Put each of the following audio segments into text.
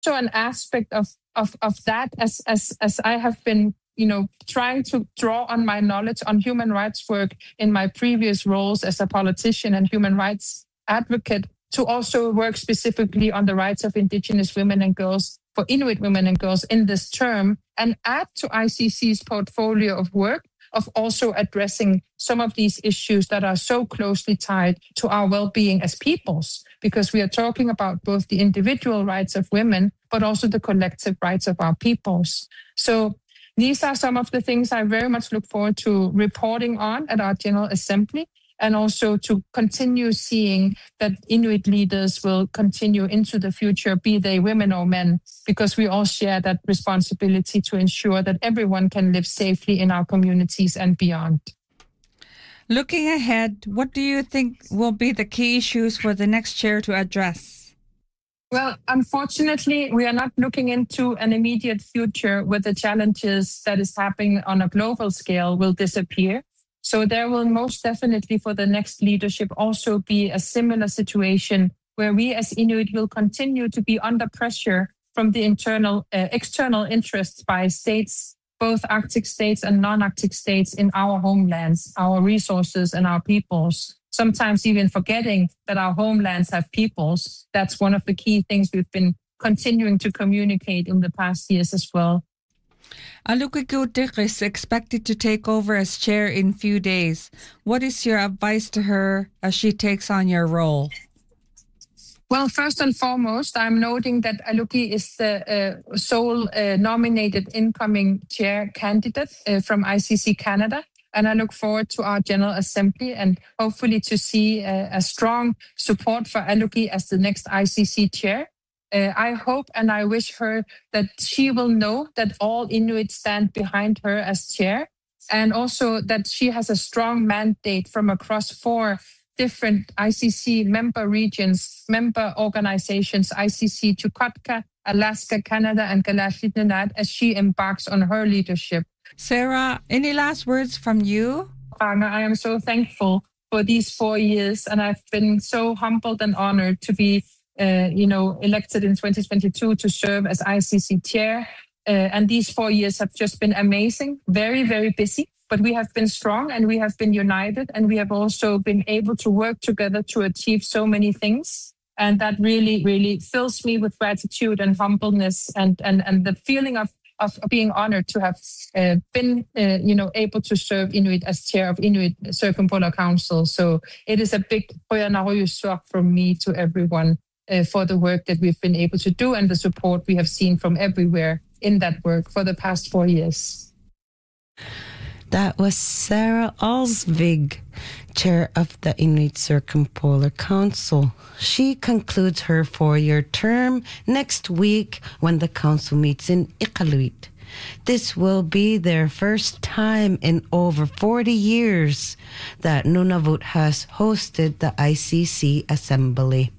also an aspect of that as I have been, trying to draw on my knowledge on human rights work in my previous roles as a politician and human rights advocate, to also work specifically on the rights of Indigenous women and girls, for Inuit women and girls in this term, and add to ICC's portfolio of work of also addressing some of these issues that are so closely tied to our well-being as peoples, because we are talking about both the individual rights of women, but also the collective rights of our peoples. So these are some of the things I very much look forward to reporting on at our General Assembly, and also to continue seeing that Inuit leaders will continue into the future, be they women or men, because we all share that responsibility to ensure that everyone can live safely in our communities and beyond. Looking ahead, what do you think will be the key issues for the next chair to address? Well, unfortunately, we are not looking into an immediate future where the challenges that is happening on a global scale will disappear. So there will most definitely for the next leadership also be a similar situation where we as Inuit will continue to be under pressure from the external interests by states, both Arctic states and non-Arctic states in our homelands, our resources and our peoples. Sometimes even forgetting that our homelands have peoples. That's one of the key things we've been continuing to communicate in the past years as well. Alukigutik is expected to take over as chair in few days. What is your advice to her as she takes on your role? Well, first and foremost, I'm noting that Aluki is the sole nominated incoming chair candidate from ICC Canada. And I look forward to our General Assembly and hopefully to see a strong support for Aluki as the next ICC chair. I hope and I wish her that she will know that all Inuit stand behind her as chair, and also that she has a strong mandate from across 4 different ICC member regions, member organizations, ICC Chukotka, Alaska, Canada, and Kalaallit Nunaat, as she embarks on her leadership. Sarah, any last words from you? I am so thankful for these 4 years, and I've been so humbled and honored to be elected in 2022 to serve as ICC chair. And these 4 years have just been amazing, very, very busy, but we have been strong and we have been united, and we have also been able to work together to achieve so many things. And that really, really fills me with gratitude and humbleness and the feeling of being honored to have been, able to serve Inuit as chair of Inuit Circumpolar Council. So it is a big from me to everyone for the work that we've been able to do and the support we have seen from everywhere in that work for the past 4 years. That was Sarah Alsvig, chair of the Inuit Circumpolar Council. She concludes her 4-year term next week when the council meets in Iqaluit. This will be their first time in over 40 years that Nunavut has hosted the ICC Assembly.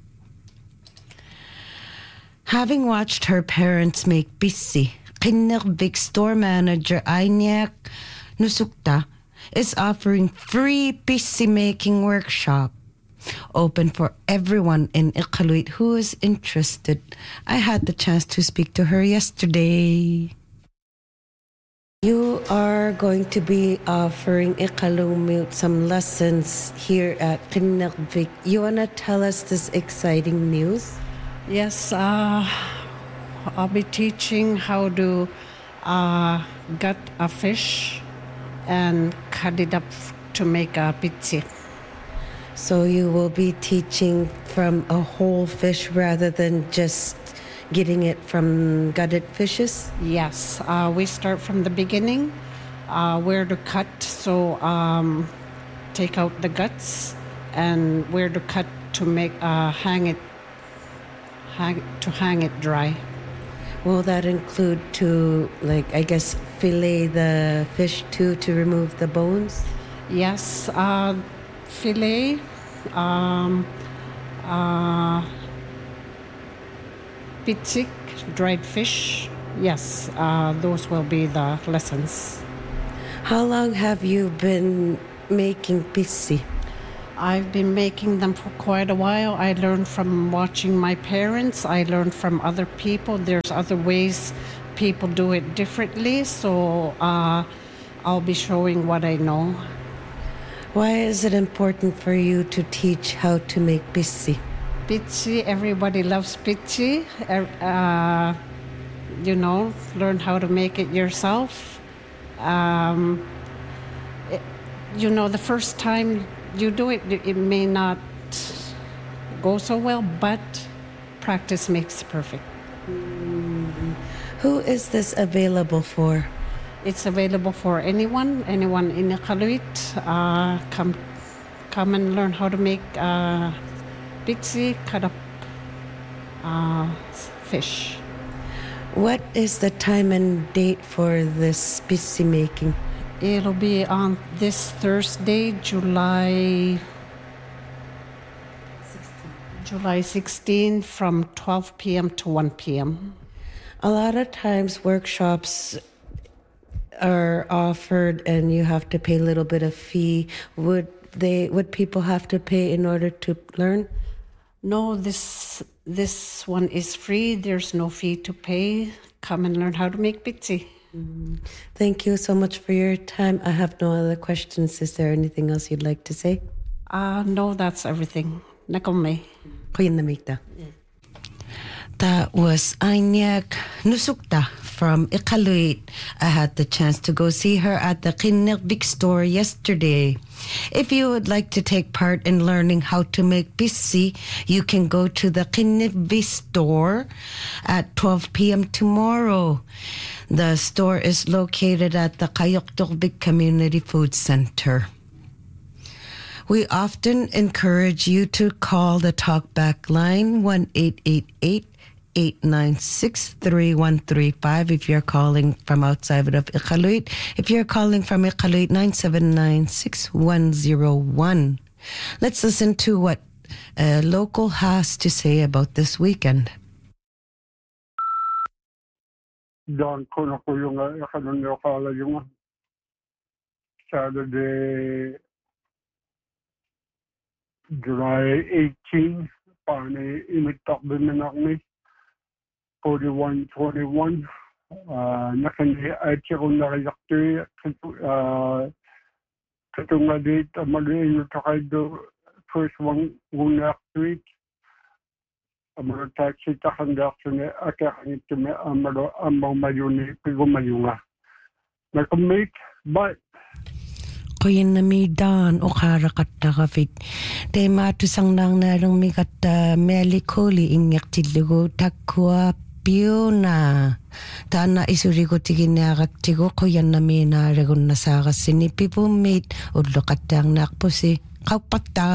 Having watched her parents make pissi, Kinnirbik store manager Ainyak Nusukta is offering free pissi making workshop open for everyone in Iqaluit who is interested. I had the chance to speak to her yesterday. You are going to be offering Iqaluit some lessons here at Kinnirbik. You want to tell us this exciting news? Yes, I'll be teaching how to gut a fish and cut it up to make a pitsi. So you will be teaching from a whole fish rather than just getting it from gutted fishes? Yes, we start from the beginning, where to cut, so take out the guts, and where to cut to make hang it dry. Will that include to, fillet the fish too, to remove the bones? Yes, fillet, pitsik, dried fish. Yes, those will be the lessons. How long have you been making pissi? I've been making them for quite a while. I learned from watching my parents. I learned from other people. There's other ways people do it differently. So I'll be showing what I know. Why is it important for you to teach how to make pitsi? Pitsi, everybody loves pitsi. Learn how to make it yourself. The first time you do it, it may not go so well, but practice makes perfect. Who is this available for? It's available for anyone in Iqaluit. Come and learn how to make pitsi, cut up fish. What is the time and date for this pitsi making? It'll be on this Thursday, July 16 from 12 p.m. to 1 p.m. A lot of times workshops are offered and you have to pay a little bit of fee. Would people have to pay in order to learn? No, this one is free. There's no fee to pay. Come and learn how to make pitsi. Thank you so much for your time. I have no other questions. Is there anything else you'd like to say? No, that's everything. Nakomay. Kuyanamita. That was Anyak Nusukta from Iqaluit. I had the chance to go see her at the Kinnevik store yesterday. If you would like to take part in learning how to make pitsi, you can go to the Kinnevik store at 12 p.m. tomorrow. The store is located at the Kayoktukbik Community Food Center. We often encourage you to call the talkback line 1-888-896-3135 if you're calling from outside of Iqaluit. If you're calling from Iqaluit, 979-6101. Let's listen to what a local has to say about this weekend. Doon ko na po yung kanunokala yung Saturday, July 18, paano imitak din na kami, 41-21. Nakani ay siya kung nakayakti, katunga dito, mag-iinyo takay do, first one tweet. Amaro taxi takandak sune akakangit me amaro amang mayuni pigumayunga. Nakamit, but Kuyan na mi dan o karakat na kafit. Te matusang nang narang mi kata melikoli ingyak tilugo takwa piuna. Tana isuri ko tigin nakak tigo kuyan na mi naragon na saka sinipi pumit. Udlo katang nakpo si kapata.